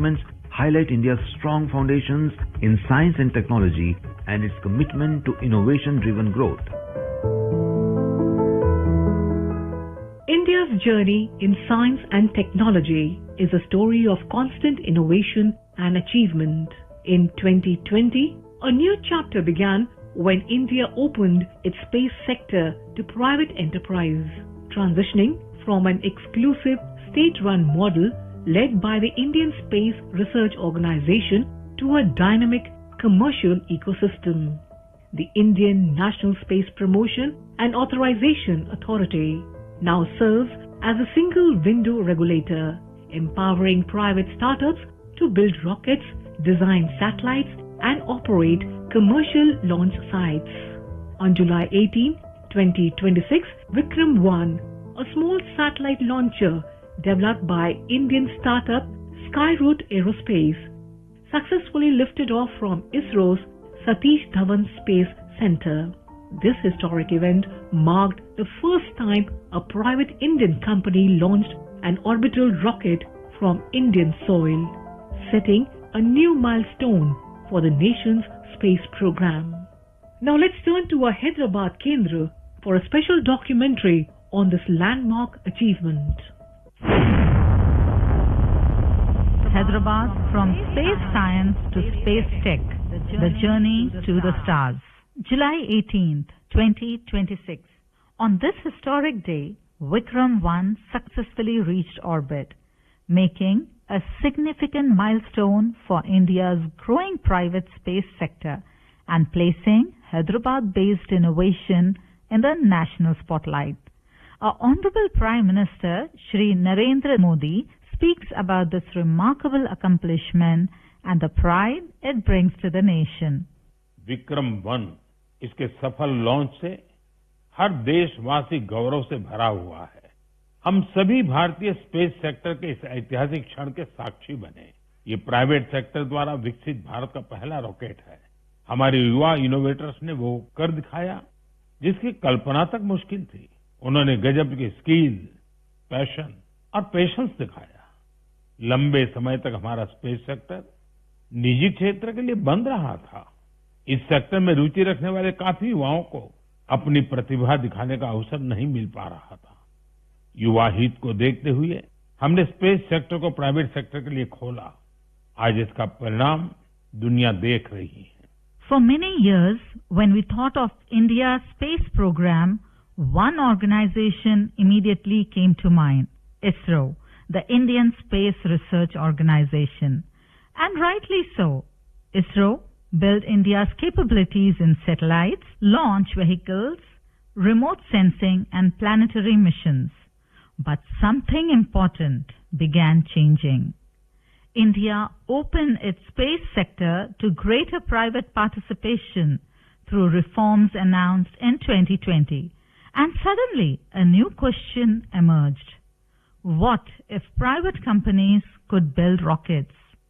achievements highlight India's strong foundations in science and technology and its commitment to innovation-driven growth. India's journey in science and technology is a story of constant innovation and achievement. In 2020, a new chapter began when India opened its space sector to private enterprise, transitioning from an exclusive state-run model led by the Indian Space Research Organization to a dynamic commercial ecosystem. The Indian National Space Promotion and Authorization Authority now serves as a single window regulator, empowering private startups to build rockets, design satellites, and operate commercial launch sites. On July 18, 2026, Vikram-1, a small satellite launcher developed by Indian startup Skyroot Aerospace, successfully lifted off from ISRO's Satish Dhawan Space Center. This historic event marked the first time a private Indian company launched an orbital rocket from Indian soil, setting a new milestone for the nation's space program. Now let's turn to our Hyderabad Kendra for a special documentary on this landmark achievement. Hyderabad, from space science to space tech, the journey to the stars. July 18th, 2026. On this historic day, Vikram-1 successfully reached orbit, making a significant milestone for India's growing private space sector and placing Hyderabad-based innovation in the national spotlight. Our Honorable Prime Minister Shri Narendra Modi speaks about this remarkable accomplishment and the pride it brings to the nation. विक्रम-1 इसके सफल launch से हर देशवासी गौरव से भरा हुआ है। हम सभी भारतीय स्पेस सेक्टर के इस ऐतिहासिक क्षण के साक्षी बने। ये प्राइवेट सेक्टर द्वारा विकसित भारत का पहला रॉकेट है। हमारे युवा इनोवेटर्स ने वो कर दिखाया जिसकी कल्पना तक मुश्किल थी। उन्होंने गजब की स्किल, पैशन और पेशेंस दिखाया। लंबे समय तक हमारा स्पेस सेक्टर निजी क्षेत्र के लिए बंद रहा था। इस सेक्टर में रुचि रखने वाले काफी युवाओं को अपनी प्रतिभा दिखाने का अवसर नहीं मिल पा रहा था। युवा हित को देखते हुए हमने स्पेस सेक्टर को प्राइवेट सेक्टर के लिए खोला। आज इसका परिणाम दुनिया देख रही है। For many years, when we thought of India's space program, one organization immediately came to mind, ISRO, the Indian Space Research Organization. And rightly so. ISRO built India's capabilities in satellites, launch vehicles, remote sensing and planetary missions. But something important began changing. India opened its space sector to greater private participation through reforms announced in 2020. And suddenly, a new question emerged. What if private companies could build rockets?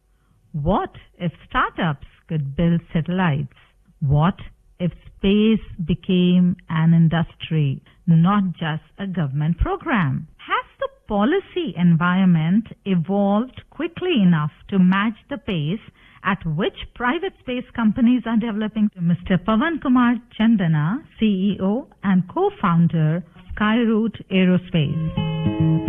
What if startups could build satellites? What if space became an industry, not just a government program? Has the policy environment evolved quickly enough to match the pace at which private space companies are developing? Mr. Pavan Kumar Chandana, CEO and co-founder of Skyroot Aerospace.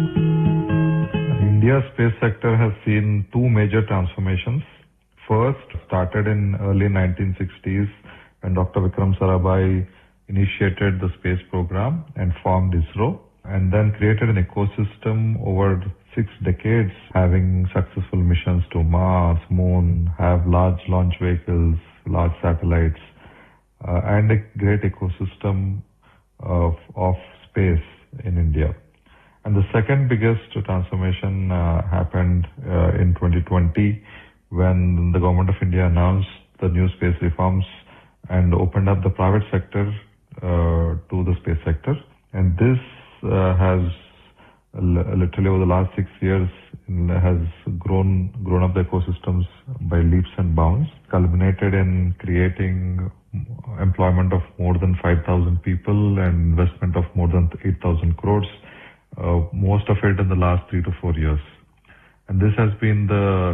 India's space sector has seen two major transformations. First, started in early 1960s when Dr. Vikram Sarabhai initiated the space program and formed ISRO, and then created an ecosystem over 6 decades, having successful missions to Mars, Moon, have large launch vehicles, large satellites, and a great ecosystem of space in India. And the second biggest transformation happened in 2020 when the government of India announced the new space reforms and opened up the private sector to the space sector. And this has literally over the last 6 years has grown up the ecosystems by leaps and bounds, culminated in creating employment of more than 5,000 people and investment of more than 8,000 crores, most of it in the last 3 to 4 years. And this has been the